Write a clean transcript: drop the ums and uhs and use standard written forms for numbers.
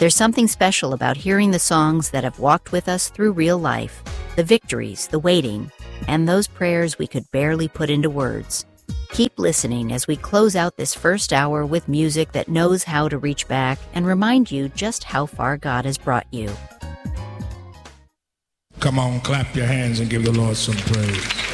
There's something special about hearing the songs that have walked with us through real life, the victories, the waiting, and those prayers we could barely put into words. Keep listening as we close out this first hour with music that knows how to reach back and remind you just how far God has brought you. Come on, clap your hands and give the Lord some praise.